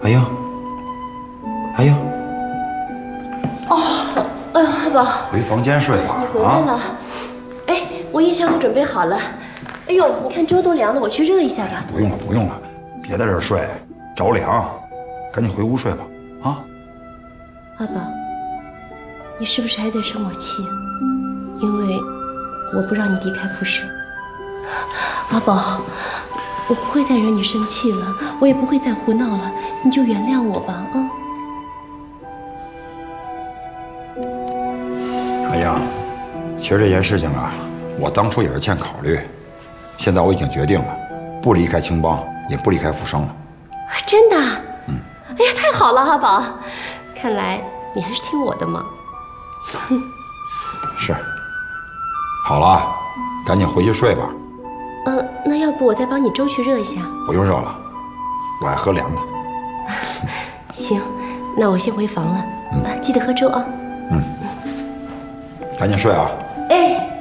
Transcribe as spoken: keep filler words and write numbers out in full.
阿英，阿英， 哦，哎呀，阿宝， 回房间睡吧。 你回来了。啊、哎，我夜宵都准备好了。哎呦，你看粥都凉了，我去热一下吧。 不用了，不用了，别在这儿睡，着凉，赶紧回屋睡吧。啊， 阿宝，你是不是还在生我气？因为我不让你离开复生。阿宝，我不会再惹你生气了，我也不会再胡闹了，你就原谅我吧，啊！ 阿英，其实这件事情啊，我当初也是欠考虑，现在我已经决定了，不离开青帮，也不离开复生了。 真的？ 嗯。 哎呀，太好了，阿宝，看来你还是听我的嘛。 是。好了，赶紧回去睡吧。 嗯、呃，那要不我再帮你粥去热一下？ 不用热了，我爱喝凉的。 行，那我先回房了。嗯、啊，记得喝粥啊。 嗯。赶紧睡啊。 哎。